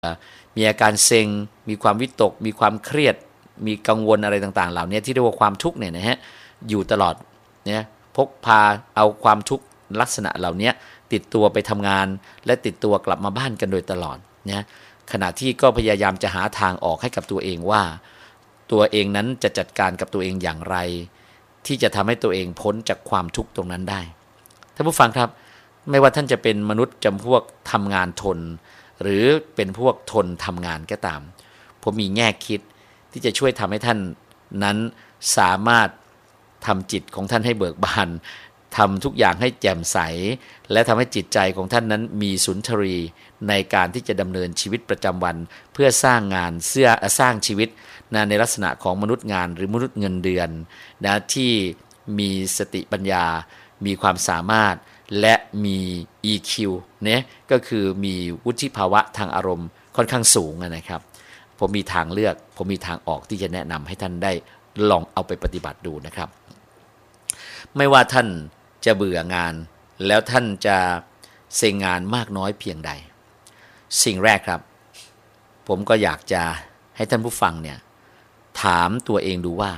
มีอาการเซ็งมีความวิตกมีความเครียดมีกังวลอะไรต่างๆเหล่านี้ที่เรียกว่าความทุกข์เนี่ยนะฮะอยู่ตลอดเนี่ยพกพาเอาความทุกข์ลักษณะเหล่านี้ติดตัวไปทำงานและติดตัวกลับมาบ้านกันโดยตลอดเนี่ยขณะที่ก็พยายามจะหาทางออกให้กับตัวเองว่าตัวเองนั้นจะจัดการกับตัวเองอย่างไรที่จะทำให้ตัวเองพ้นจากความทุกข์ตรงนั้นได้ท่านผู้ฟังครับไม่ว่าท่านจะเป็นมนุษย์จำพวกทำงานทนหรือเป็นพวกทนทำงานก็ตามผมมีแง่คิดที่จะช่วยทำให้ท่านนั้นสามารถทำจิตของท่านให้เบิกบานทำทุกอย่างให้แจ่มใสและทำให้จิตใจของท่านนั้นมีสุนทรีในการที่จะดำเนินชีวิตประจำวันเพื่อสร้างงานสร้างชีวิตในลักษณะของมนุษย์งานหรือมนุษย์เงินเดือนนะที่มีสติปัญญามีความสามารถและมี EQ เนี่ยก็คือมีวุฒิภาวะทางอารมณ์ค่อนข้างสูงนะครับผมมีทางเลือกผมมีทางออกที่จะแนะนำให้ท่านได้ลองเอาไปปฏิบัติดูนะครับไม่ว่าท่านจะเบื่องานแล้วท่านจะเซ็งงานมากน้อยเพียงใดสิ่งแรกครับผมก็อยากจะให้ท่านผู้ฟังเนี่ยถามตัวเองดูว่า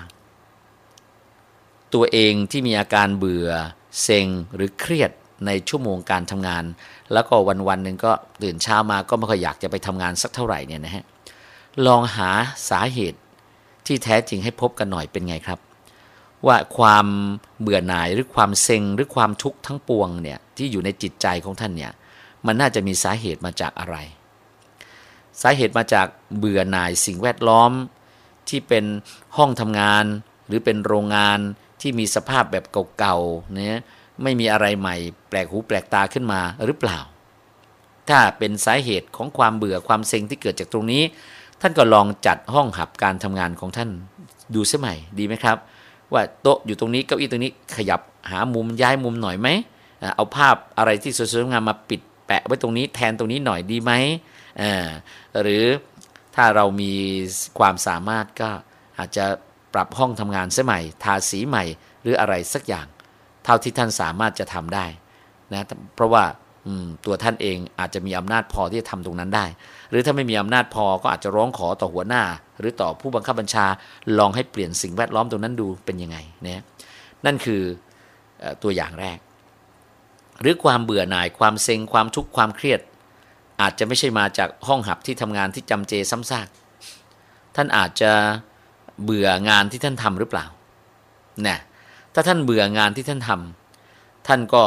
ตัวเองที่มีอาการเบื่อเซ็งหรือเครียดในชั่วโมงการทำงานแล้วก็วันๆหนึ่งก็ตื่นเช้ามาก็ไม่ค่อยอยากจะไปทำงานสักเท่าไหร่เนี่ยนะฮะลองหาสาเหตุที่แท้จริงให้พบกันหน่อยเป็นไงครับว่าความเบื่อหน่ายหรือความเซ็งหรือความทุกข์ทั้งปวงเนี่ยที่อยู่ในจิตใจของท่านเนี่ยมันน่าจะมีสาเหตุมาจากอะไรสาเหตุมาจากเบื่อหน่ายสิ่งแวดล้อมที่เป็นห้องทำงานหรือเป็นโรงงานที่มีสภาพแบบเก่าๆเนี่ยไม่มีอะไรใหม่แปลกหูแปลกตาขึ้นมาหรือเปล่าถ้าเป็นสาเหตุของความเบื่อความเซ็งที่เกิดจากตรงนี้ท่านก็ลองจัดห้องหับการทำงานของท่านดูเสียใหม่ดีไหมครับว่าโต๊ะอยู่ตรงนี้เก้าอี้ตรงนี้ขยับหามุมย้ายมุมหน่อยไหมเอาภาพอะไรที่สวยๆงามมาปิดแปะไว้ตรงนี้แทนตรงนี้หน่อยดีไหมหรือถ้าเรามีความสามารถก็อาจจะปรับห้องทำงานเสียใหม่ทาสีใหม่หรืออะไรสักอย่างเท่าที่ท่านสามารถจะทำได้นะเพราะว่าตัวท่านเองอาจจะมีอำนาจพอที่จะทำตรงนั้นได้หรือถ้าไม่มีอำนาจพอก็อาจจะร้องขอต่อหัวหน้าหรือต่อผู้บังคับบัญชาลองให้เปลี่ยนสิ่งแวดล้อมตรงนั้นดูเป็นยังไงนะนั่นคือตัวอย่างแรกหรือความเบื่อหน่ายความเซ็งความทุกข์ความเครียดอาจจะไม่ใช่มาจากห้องหับที่ทำงานที่จำเจซ้ำซากท่านอาจจะเบื่องานที่ท่านทำหรือเปล่าเนี่ยถ้าท่านเบื่องานที่ท่านทำท่านก็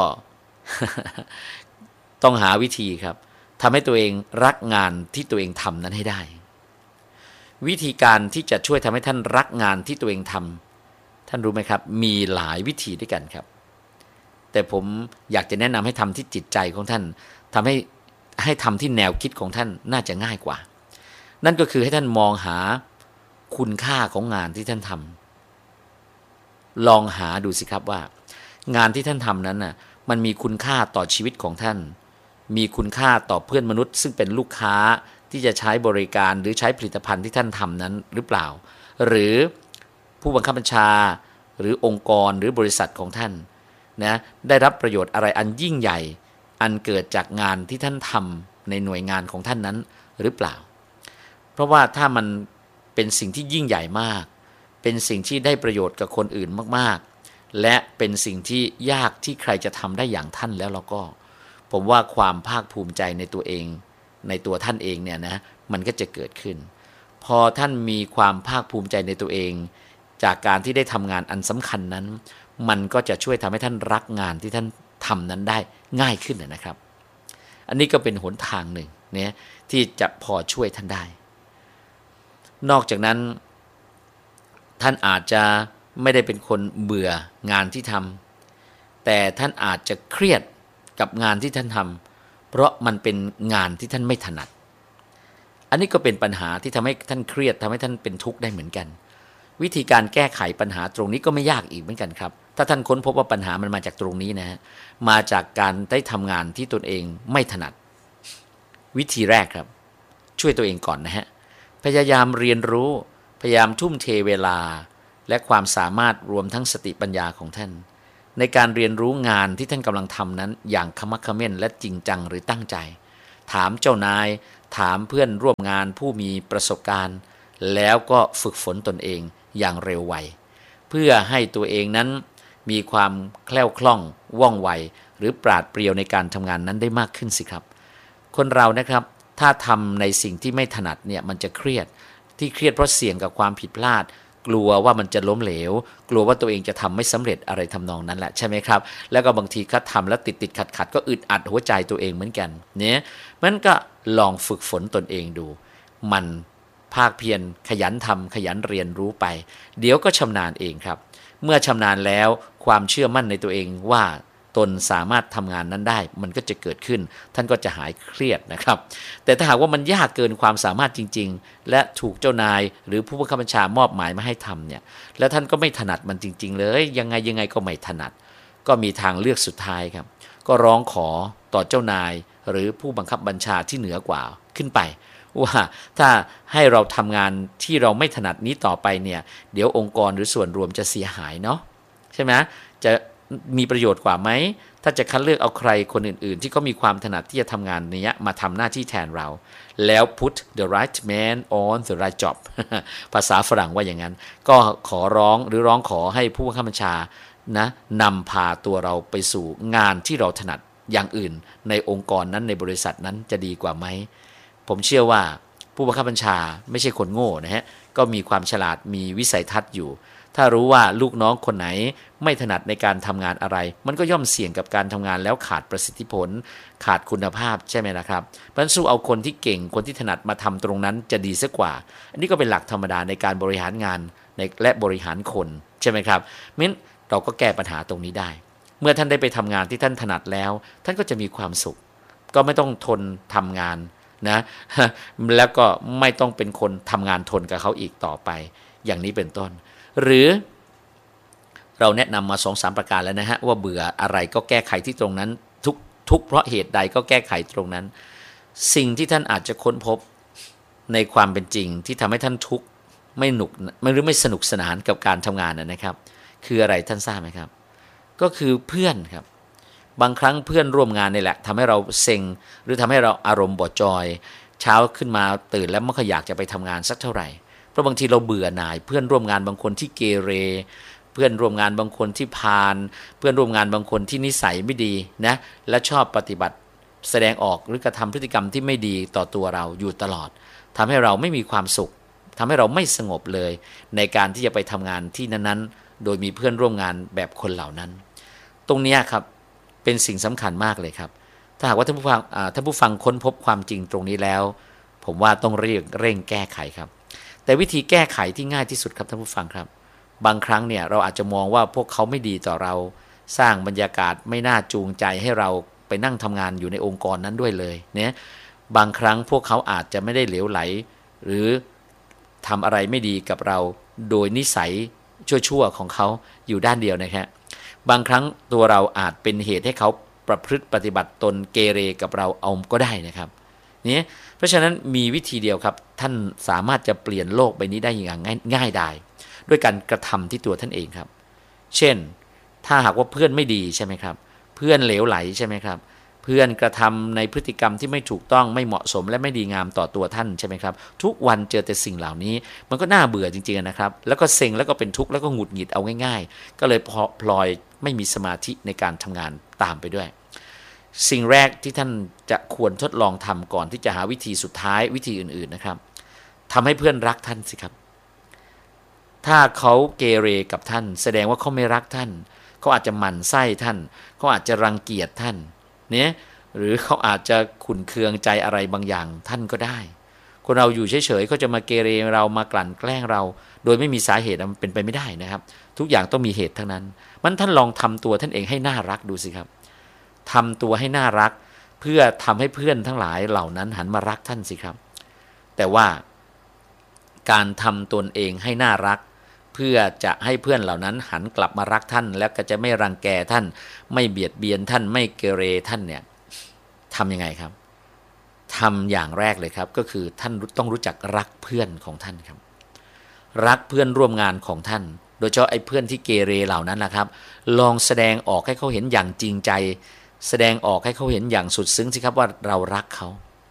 ต้องหาวิธีครับทำให้ตัวเองรักงานที่ตัวเองทำนั้นให้ได้วิธีการที่จะช่วยทำให้ท่านรักงานที่ตัวเองทำท่านรู้ไหมครับมีหลายวิธีด้วยกันครับแต่ผมอยากจะแนะนำให้ทำที่จิตใจของท่านทำให้ทำที่แนวคิดของท่านน่าจะง่ายกว่านั่นก็คือให้ท่านมองหาคุณค่าของงานที่ท่านทำลองหาดูสิครับว่างานที่ท่านทำนั้นน่ะมันมีคุณค่าต่อชีวิตของท่านมีคุณค่าต่อเพื่อนมนุษย์ซึ่งเป็นลูกค้าที่จะใช้บริการหรือใช้ผลิตภัณฑ์ที่ท่านทำนั้นหรือเปล่าหรือผู้บังคับบัญชาหรือองค์กรหรือบริษัทของท่านนะได้รับประโยชน์อะไรอันยิ่งใหญ่อันเกิดจากงานที่ท่านทำในหน่วยงานของท่านนั้นหรือเปล่าเพราะว่าถ้ามันเป็นสิ่งที่ยิ่งใหญ่มากเป็นสิ่งที่ได้ประโยชน์กับคนอื่นมากๆและเป็นสิ่งที่ยากที่ใครจะทำได้อย่างท่านแล้วเราก็ผมว่าความภาคภูมิใจในตัวเองในตัวท่านเองเนี่ยนะมันก็จะเกิดขึ้นพอท่านมีความภาคภูมิใจในตัวเองจากการที่ได้ทำงานอันสำคัญนั้นมันก็จะช่วยทำให้ท่านรักงานที่ท่านทำนั้นได้ง่ายขึ้นนะครับอันนี้ก็เป็นหนทางหนึ่งเนี่ยที่จะพอช่วยท่านได้นอกจากนั้นท่านอาจจะไม่ได้เป็นคนเบื่องานที่ทำแต่ท่านอาจจะเครียดกับงานที่ท่านทำเพราะมันเป็นงานที่ท่านไม่ถนัดอันนี้ก็เป็นปัญหาที่ทำให้ท่านเครียดทำให้ท่านเป็นทุกข์ได้เหมือนกันวิธีการแก้ไขปัญหาตรงนี้ก็ไม่ยากอีกเหมือนกันครับถ้าท่านค้นพบว่าปัญหามันมาจากตรงนี้นะฮะมาจากการได้ทำงานที่ตนเองไม่ถนัดวิธีแรกครับช่วยตัวเองก่อนนะฮะพยายามเรียนรู้พยายามทุ่มเทเวลาและความสามารถรวมทั้งสติปัญญาของท่านในการเรียนรู้งานที่ท่านกำลังทำนั้นอย่างขมักเขม้นและจริงจังหรือตั้งใจถามเจ้านายถามเพื่อนร่วมงานผู้มีประสบการณ์แล้วก็ฝึกฝนตนเองอย่างเร็วไวเพื่อให้ตัวเองนั้นมีความแคล่วคล่องว่องไวหรือปราดเปรียวในการทำงานนั้นได้มากขึ้นสิครับคนเรานะครับถ้าทำในสิ่งที่ไม่ถนัดเนี่ยมันจะเครียดที่เครียดเพราะเสี่ยงกับความผิดพลาดกลัวว่ามันจะล้มเหลวกลัวว่าตัวเองจะทำไม่สำเร็จอะไรทำนองนั้นแหละใช่ไหมครับแล้วก็บางทีก็ทำแล้วติดขัดก็อึดอัดหัวใจตัวเองเหมือนกันเนี่ยมันก็ลองฝึกฝนตนเองดูมันภาคเพียรขยันทำขยันเรียนรู้ไปเดี๋ยวก็ชำนาญเองครับเมื่อชำนาญแล้วความเชื่อมั่นในตัวเองว่าตนสามารถทำงานนั้นได้มันก็จะเกิดขึ้นท่านก็จะหายเครียดนะครับแต่ถ้าหากว่ามันยากเกินความสามารถจริงๆและถูกเจ้านายหรือผู้บังคับบัญชามอบหมายมาให้ทำเนี่ยแล้วท่านก็ไม่ถนัดมันจริงๆเลยยังไงก็ไม่ถนัดก็มีทางเลือกสุดท้ายครับก็ร้องขอต่อเจ้านายหรือผู้บังคับบัญชาที่เหนือกว่าขึ้นไปว่าถ้าให้เราทำงานที่เราไม่ถนัดนี้ต่อไปเนี่ยเดี๋ยวองค์กรหรือส่วนรวมจะเสียหายเนาะใช่ไหมจะมีประโยชน์กว่าไหมถ้าจะคัดเลือกเอาใครคนอื่นๆที่เขามีความถนัดที่จะทำงานนี้มาทำหน้าที่แทนเราแล้ว put the right man on the right job ภาษาฝรั่งว่าอย่างนั้นก็ขอร้องหรือร้องขอให้ผู้บังคับบัญชานะนำพาตัวเราไปสู่งานที่เราถนัดอย่างอื่นในองค์กรนั้นในบริษัทนั้นจะดีกว่าไหมผมเชื่อว่าผู้บังคับบัญชาไม่ใช่คนโง่นะฮะก็มีความฉลาดมีวิสัยทัศน์อยู่ถ้ารู้ว่าลูกน้องคนไหนไม่ถนัดในการทำงานอะไรมันก็ย่อมเสี่ยงกับการทำงานแล้วขาดประสิทธิผลขาดคุณภาพใช่ไหมล่ะครับเพราะฉะนั้นสู้เอาคนที่เก่งคนที่ถนัดมาทำตรงนั้นจะดีสักกว่าอันนี้ก็เป็นหลักธรรมดาในการบริหารงานและบริหารคนใช่ไหมครับงั้นเราก็แก้ปัญหาตรงนี้ได้เมื่อท่านได้ไปทำงานที่ท่านถนัดแล้วท่านก็จะมีความสุขก็ไม่ต้องทนทำงานนะแล้วก็ไม่ต้องเป็นคนทำงานทนกับเขาอีกต่อไปอย่างนี้เป็นต้นหรือเราแนะนำมา 2-3 ประการแล้วนะฮะว่าเบื่ออะไรก็แก้ไขที่ตรงนั้นทุกเพราะเหตุใดก็แก้ไขตรงนั้นสิ่งที่ท่านอาจจะค้นพบในความเป็นจริงที่ทำให้ท่านทุกข์ไม่หนุกไม่สนุกสนานกับการทำงานนะครับคืออะไรท่านทราบไหมครับก็คือเพื่อนครับบางครั้งเพื่อนร่วมงานนี่แหละทำให้เราเซ็งหรือทำให้เราอารมณ์บอดจอยเช้าขึ้นมาตื่นแล้วไม่ค่อยอยากจะไปทำงานสักเท่าไหร่เพราะบางทีเราเบื่อหน่ายเพื่อนร่วมงานบางคนที่เกเรเพื่อนร่วมงานบางคนที่พาลเพื่อนร่วมงานบางคนที่นิสัยไม่ดีนะและชอบปฏิบัติแสดงออกหรือกระทำพฤติกรรมที่ไม่ดีต่อตัวเราอยู่ตลอดทำให้เราไม่มีความสุขทำให้เราไม่สงบเลยในการที่จะไปทำงานที่นั้นๆโดยมีเพื่อนร่วมงานแบบคนเหล่านั้นตรงนี้ครับเป็นสิ่งสำคัญมากเลยครับถ้าหากว่าท่านผู้ฟังค้นพบความจริงตรงนี้แล้วผมว่าต้องเร่งแก้ไขครับแต่วิธีแก้ไขที่ง่ายที่สุดครับท่านผู้ฟังครับบางครั้งเนี่ยเราอาจจะมองว่าพวกเขาไม่ดีต่อเราสร้างบรรยากาศไม่น่าจูงใจให้เราไปนั่งทำงานอยู่ในองค์กรนั้นด้วยเลยเนี่ยบางครั้งพวกเขาอาจจะไม่ได้เหลวไหลหรือทำอะไรไม่ดีกับเราโดยนิสัยชั่วๆของเขาอยู่ด้านเดียวนะครับบางครั้งตัวเราอาจเป็นเหตุให้เขาประพฤติปฏิบัติตนเกเรกับเราเอาก็ได้นะครับนี่เพราะฉะนั้นมีวิธีเดียวครับท่านสามารถจะเปลี่ยนโลกใบนี้ได้อย่างง่ายดายด้วยการกระทำที่ตัวท่านเองครับเช่นถ้าหากว่าเพื่อนไม่ดีใช่ไหมครับเพื่อนเหลวไหลใช่ไหมครับเพื่อนกระทำในพฤติกรรมที่ไม่ถูกต้องไม่เหมาะสมและไม่ดีงามต่อตัวท่านใช่ไหมครับทุกวันเจอแต่สิ่งเหล่านี้มันก็น่าเบื่อจริงๆนะครับแล้วก็เซ็งแล้วก็เป็นทุกข์แล้วก็หงุดหงิดเอาง่ายๆก็เลยพลอยไม่มีสมาธิในการทำงานตามไปด้วยสิ่งแรกที่ท่านจะควรทดลองทำก่อนที่จะหาวิธีสุดท้ายวิธีอื่นๆนะครับทำให้เพื่อนรักท่านสิครับถ้าเขาเกเรกับท่านแสดงว่าเขาไม่รักท่านเขาอาจจะหมั่นไส้ท่านเขาอาจจะรังเกียจท่านเนี่ยหรือเขาอาจจะขุ่นเคืองใจอะไรบางอย่างท่านก็ได้คนเราอยู่เฉยๆเขาจะมาเกเรเรามากลั่นแกล้งเราโดยไม่มีสาเหตุมันเป็นไปไม่ได้นะครับทุกอย่างต้องมีเหตุทั้งนั้นมันท่านลองทำตัวท่านเองให้น่ารักดูสิครับทำตัวให้น่ารักเพื่อทำให้เพื่อนทั้งหลายเหล่านั้นหันมารักท่านสิครับแต่ว่าการทำตนเองให้น่ารักเพื่อจะให้เพื่อนเหล่านั้นหันกลับมารักท่านแล้วก็จะไม่รังแกท่านไม่เบียดเบียนท่านไม่เกเรท่านเนี่ยทำยังไงครับทำอย่างแรกเลยครับก็คือท่านต้องรู้จักรักเพื่อนของท่านครับรักเพื่อนร่วมงานของท่านโดยเฉพาะไอ้เพื่อนที่เกเรเหล่านั้นนะครับลองแสดงออกให้เขาเห็นอย่างจริงใจแสดงออกให้เขาเห็นอย่างสุดซึ้งสิครับว่าเรารักเขาผ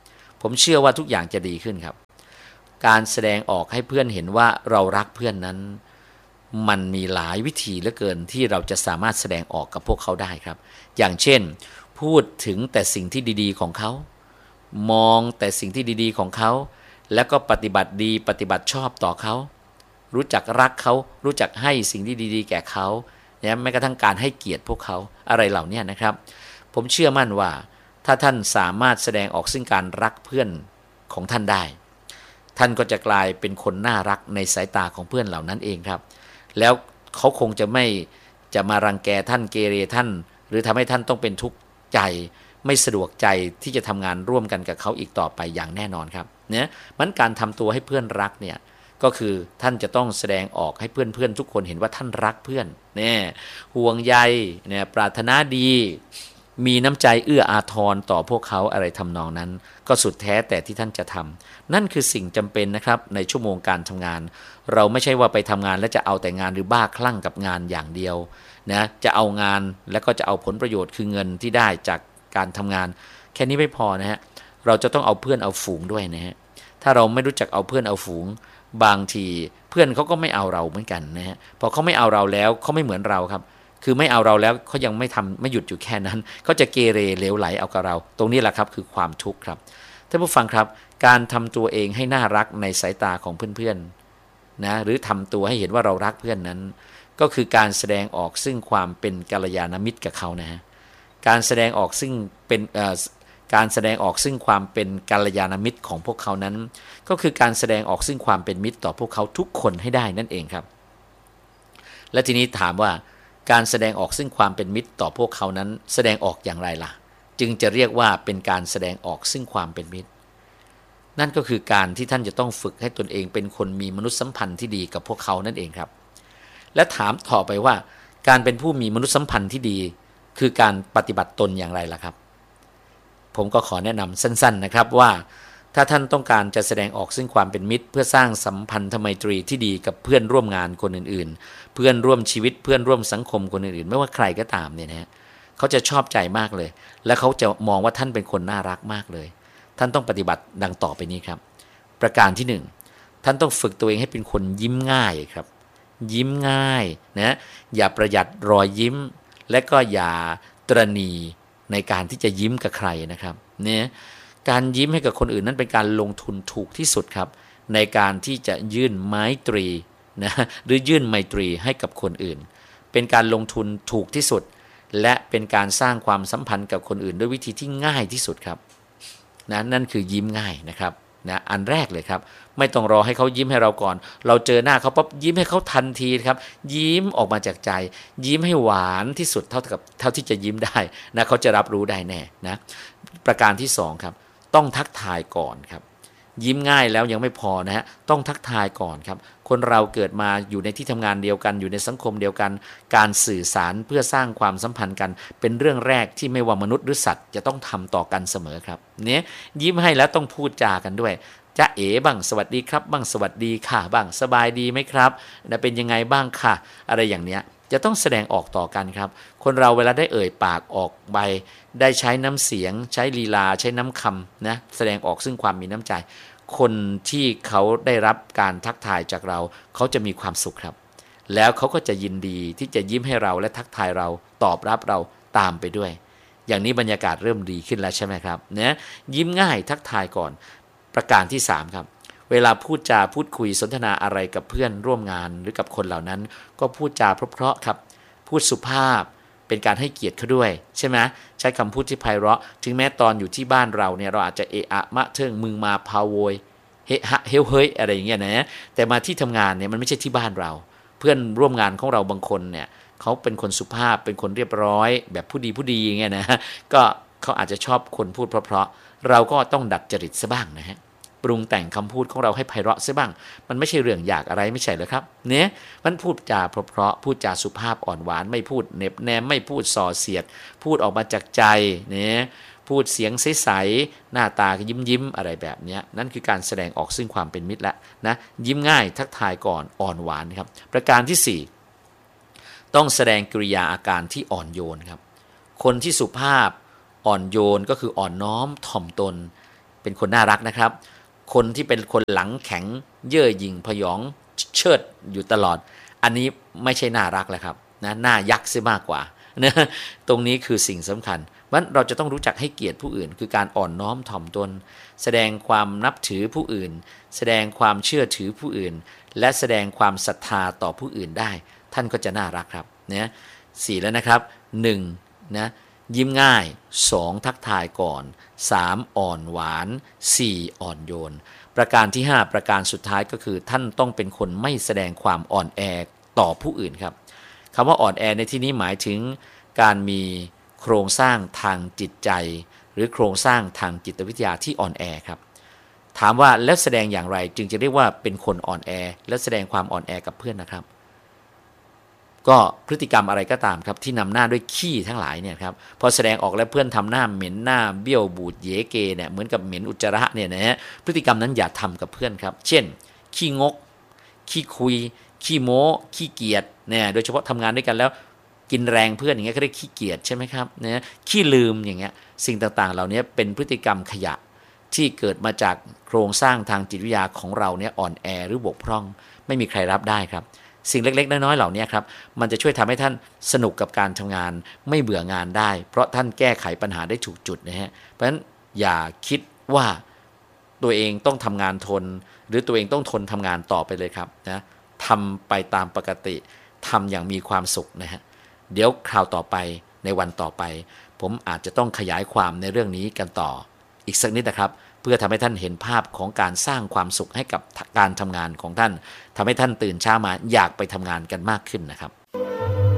ผมเชื่อว่าทุกอย่างจะดีขึ้นครับการแสดงออกให้เพื่อนเห็นว่าเรารักเพื่อนนั้นมันมีหลายวิธีเหลือเกินที่เราจะสามารถแสดงออกกับพวกเขาได้ครับอย่างเช่นพูดถึงแต่สิ่งที่ดีๆของเขามองแต่สิ่งที่ดีๆของเขาแล้วก็ปฏิบัติดีปฏิบัติชอบต่อเขารู้จักรักเขารู้จักให้สิ่งที่ดีๆแก่เขาแม้กระทั่งการให้เกียรติพวกเขาอะไรเหล่านี้นะครับผมเชื่อมั่นว่าถ้าท่านสามารถแสดงออกซึ่งการรักเพื่อนของท่านได้ท่านก็จะกลายเป็นคนน่ารักในสายตาของเพื่อนเหล่านั้นเองครับแล้วเขาคงจะไม่จะมารังแกท่านเกเรท่านหรือทำให้ท่านต้องเป็นทุกข์ใจไม่สะดวกใจที่จะทำงานร่วมกันกับเขาอีกต่อไปอย่างแน่นอนครับเนี่ยมันการทำตัวให้เพื่อนรักเนี่ยก็คือท่านจะต้องแสดงออกให้เพื่อนๆทุกคนเห็นว่าท่านรักเพื่อนเนี่ยห่วงใยเนี่ยปรารถนาดีมีน้ำใจเอื้ออาทรต่อพวกเขาอะไรทำนองนั้นก็สุดแท้แต่ที่ท่านจะทำนั่นคือสิ่งจำเป็นนะครับในชั่วโมงการทำงานเราไม่ใช่ว่าไปทำงานแล้วจะเอาแต่งานหรือบ้าคลั่งกับงานอย่างเดียวนะจะเอางานแล้วก็จะเอาผลประโยชน์คือเงินที่ได้จากการทำงานแค่นี้ไม่พอนะฮะเราจะต้องเอาเพื่อนเอาฝูงด้วยนะฮะถ้าเราไม่รู้จักเอาเพื่อนเอาฝูงบางทีเพื่อนเขาก็ไม่เอาเราเหมือนกันนะฮะพอเขาไม่เอาเราแล้วเขาไม่เหมือนเราครับคือไม่เอาเราแล้วเขายังไม่หยุดอยู่แค่นั้นเขาจะเกเรเหลวไหลเอากับเราตรงนี้แหละครับคือความทุกข์ครับท่านผู้ฟังครับการทำตัวเองให้น่ารักในสายตาของเพื่อนๆนะหรือทำตัวให้เห็นว่าเรารักเพื่อนนั้นก็คือการแสดงออกซึ่งความเป็นกัลยาณมิตรกับเขานะฮะการแสดงออกซึ่งเป็นการแสดงออกซึ่งความเป็นกัลยาณมิตรของพวกเขานั้นก็คือการแสดงออกซึ่งความเป็นมิตรต่อพวกเขาทุกคนให้ได้นั่นเองครับและทีนี้ถามว่าการแสดงออกซึ่งความเป็นมิตรต่อพวกเขานั้นแสดงออกอย่างไรล่ะจึงจะเรียกว่าเป็นการแสดงออกซึ่งความเป็นมิตรนั่นก็คือการที่ท่านจะต้องฝึกให้ตนเองเป็นคนมีมนุษยสัมพันธ์ที่ดีกับพวกเขานั่นเองครับและถามต่อไปว่าการเป็นผู้มีมนุษยสัมพันธ์ที่ดีคือการปฏิบัติตนอย่างไรล่ะครับผมก็ขอแนะนำสั้นๆนะครับว่าถ้าท่านต้องการจะแสดงออกซึ่งความเป็นมิตรเพื่อสร้างสัมพันธไมตรีที่ดีกับเพื่อนร่วมงานคนอื่นๆเพื่อนร่วมชีวิตเพื่อนร่วมสังคมคนอื่นๆไม่ว่าใครก็ตามเนี่ยนะเขาจะชอบใจมากเลยและเขาจะมองว่าท่านเป็นคนน่ารักมากเลยท่านต้องปฏิบัติดังต่อไปนี้ครับประการที่1ท่านต้องฝึกตัวเองให้เป็นคนยิ้มง่ายครับยิ้มง่ายนะอย่าประหยัดรอยยิ้มและก็อย่าตระหนี่ในการที่จะยิ้มกับใครนะครับเนี่ยการยิ้มให้กับคนอื่นนั้นเป็นการลงทุนถูกที่สุดครับในการที่จะยื่นไมตรีนะหรือยื่นไมตรีให้กับคนอื่นเป็นการลงทุนถูกที่สุดและเป็นการสร้างความสัมพันธ์กับคนอื่นด้วยวิธีที่ง่ายที่สุดครับนั่นคือยิ้มง่ายนะครับนะอันแรกเลยครับไม่ต้องรอให้เขายิ้มให้เราก่อนเราเจอหน้าเขาปั๊บยิ้มให้เขาทันทีครับยิ้มออกมาจากใจยิ้มให้หวานที่สุดเท่าที่จะยิ้มได้นะเขาจะรับรู้ได้แน่นะประการที่2ครับต้องทักทายก่อนครับยิ้มง่ายแล้วยังไม่พอนะฮะต้องทักทายก่อนครับคนเราเกิดมาอยู่ในที่ทำงานเดียวกันอยู่ในสังคมเดียวกันการสื่อสารเพื่อสร้างความสัมพันธ์กันเป็นเรื่องแรกที่ไม่ว่ามนุษย์หรือสัตว์จะต้องทำต่อกันเสมอครับเนี่ยยิ้มให้แล้วต้องพูดจากันด้วยจ๊ะเอ๋บ้างสวัสดีครับบ้างสวัสดีค่ะบ้างสบายดีไหมครับเป็นยังไงบ้างค่ะอะไรอย่างเนี้ยจะต้องแสดงออกต่อกันครับคนเราเวลาได้เอ่ยปากออกไปได้ใช้น้ำเสียงใช้ลีลาใช้น้ำคำนะแสดงออกซึ่งความมีน้ำใจคนที่เขาได้รับการทักทายจากเราเขาจะมีความสุขครับแล้วเขาก็จะยินดีที่จะยิ้มให้เราและทักทายเราตอบรับเราตามไปด้วยอย่างนี้บรรยากาศเริ่มดีขึ้นแล้วใช่ไหมครับนะยิ้มง่ายทักทายก่อนประการที่3ครับเวลาพูดจาพูดคุยสนทนาอะไรกับเพื่อนร่วมงานหรือกับคนเหล่านั้นก็พูดจาเพราะๆครับพูดสุภาพเป็นการให้เกียรติเขาด้วยใช่ไหมใช้คำพูดที่ไพเราะถึงแม้ตอนอยู่ที่บ้านเราเนี่ยเราอาจจะเอะอะมะเทิงมึงมาพาโวยเฮะฮะเฮลเฮ้ยอะไรอย่างเงี้ยนะแต่มาที่ทำงานเนี่ยมันไม่ใช่ที่บ้านเราเพื่อนร่วมงานของเราบางคนเนี่ยเขาเป็นคนสุภาพเป็นคนเรียบร้อยแบบผู้ดีอย่างเงี้ยนะก็เขาอาจจะชอบคนพูดเพราะๆเราก็ต้องดัดจริตซะบ้างนะฮะปรุงแต่งคำพูดของเราให้ไพเราะซะบ้างมันไม่ใช่เรื่องยากอะไรไม่ใช่เหรอครับเนี่ยมันพูดจาเพราะๆพูดจาสุภาพอ่อนหวานไม่พูดเน็บแนมไม่พูดส่อเสียดพูดออกมาจากใจเนี่ยพูดเสียงใสๆหน้าตายิ้มอะไรแบบนี้นั่นคือการแสดงออกซึ่งความเป็นมิตรแล้วนะยิ้มง่ายทักทายก่อนอ่อนหวานครับประการที่4ต้องแสดงกิริยาอาการที่อ่อนโยนครับคนที่สุภาพอ่อนโยนก็คืออ่อนน้อมถ่อมตนเป็นคนน่ารักนะครับคนที่เป็นคนหลังแข็งเย่อหยิ่งพยองเชิดอยู่ตลอดอันนี้ไม่ใช่น่ารักแล้วครับนะน่ายักษ์ซะมากกว่านะตรงนี้คือสิ่งสำคัญเพราะฉะนั้นเราจะต้องรู้จักให้เกียรติผู้อื่นคือการอ่อนน้อมถ่อมตนแสดงความนับถือผู้อื่นแสดงความเชื่อถือผู้อื่นและแสดงความศรัทธาต่อผู้อื่นได้ท่านก็จะน่ารักครับนะ4แล้วนะครับ1นะยิ้มง่าย2ทักทายก่อน3อ่อนหวาน4อ่อนโยนประการที่5ประการสุดท้ายก็คือท่านต้องเป็นคนไม่แสดงความอ่อนแอต่อผู้อื่นครับคำว่าอ่อนแอในที่นี้หมายถึงการมีโครงสร้างทางจิตใจหรือโครงสร้างทางจิตวิทยาที่อ่อนแอครับถามว่าแล้วแสดงอย่างไรจึงจะเรียกว่าเป็นคนอ่อนแอและแสดงความอ่อนแอกับเพื่อนนะครับก็พฤติกรรมอะไรก็ตามครับที่นำหน้าด้วยขี้ทั้งหลายเนี่ยครับพอแสดงออกแล้วเพื่อนทำหน้าเหม็นหน้าเบี้ยวบูดเยเกเนี่ยเหมือนกับเหม็นอุจจาระเนี่ยนะฮะพฤติกรรมนั้นอย่าทำกับเพื่อนครับเช่นขี้งกขี้คุยขี้โม้ขี้เกียจเนี่ยโดยเฉพาะทำงานด้วยกันแล้วกินแรงเพื่อนอย่างเงี้ยเขาเรียกขี้เกียจใช่ไหมครับนะขี้ลืมอย่างเงี้ยสิ่งต่างๆเหล่านี้เป็นพฤติกรรมขยะที่เกิดมาจากโครงสร้างทางจิตวิทยาของเราเนี่ยอ่อนแอหรือบกพร่องไม่มีใครรับได้ครับสิ่งเล็กๆน้อยๆเหล่านี้ครับมันจะช่วยทำให้ท่านสนุกกับการทำงานไม่เบื่องานได้เพราะท่านแก้ไขปัญหาได้ถูกจุดนะฮะเพราะฉะนั้นอย่าคิดว่าตัวเองต้องทำงานทนหรือตัวเองต้องทนทำงานต่อไปเลยครับนะทำไปตามปกติทำอย่างมีความสุขนะฮะเดี๋ยวคราวต่อไปในวันต่อไปผมอาจจะต้องขยายความในเรื่องนี้กันต่ออีกสักนิดนะครับเพื่อทำให้ท่านเห็นภาพของการสร้างความสุขให้กับการทำงานของท่านทำให้ท่านตื่นเช้ามาอยากไปทำงานกันมากขึ้นนะครับ